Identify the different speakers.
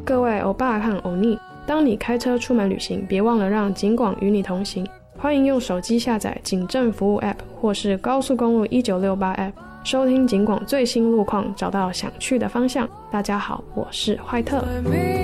Speaker 1: 各位欧巴和欧尼，当你开车出门旅行，别忘了让警广与你同行。欢迎用手机下载警政服务 App 或是高速公路1968 App， 收听警广最新路况，找到想去的方向。大家好，我是坏特。